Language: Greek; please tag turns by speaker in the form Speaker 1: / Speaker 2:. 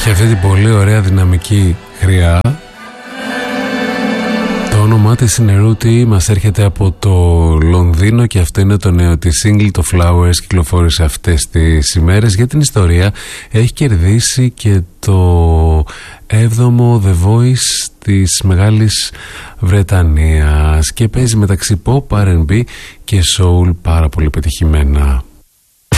Speaker 1: Έχει αυτή την πολύ ωραία δυναμική χρειά. Το όνομά της είναι Ρούτι, μας έρχεται από το Λονδίνο και αυτό είναι το νέο της single, το Flowers, κυκλοφόρησε αυτές τις ημέρες. Για την ιστορία έχει κερδίσει και το 7ο The Voice της Μεγάλης Βρετανίας και παίζει μεταξύ pop, R&B και soul πάρα πολύ πετυχημένα.